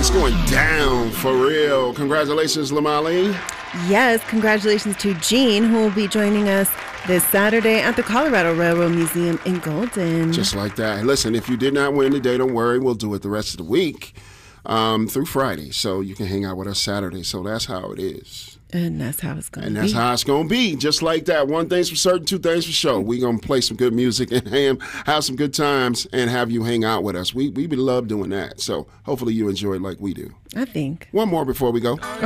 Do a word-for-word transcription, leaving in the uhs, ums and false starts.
It's going down for real. Congratulations, Lamali. Yes, congratulations to Gene, who will be joining us this Saturday at the Colorado Railroad Museum in Golden. Just like that. Listen, if you did not win today, don't worry. We'll do it the rest of the week um, through Friday. So you can hang out with us Saturday. So that's how it is. And that's how it's going to be. And that's how it's going to be. Just like that. One thing's for certain, two things for sure. We're going to play some good music and ham, have some good times and have you hang out with us. We we love doing that. So hopefully you enjoy it like we do. I think. One more before we go.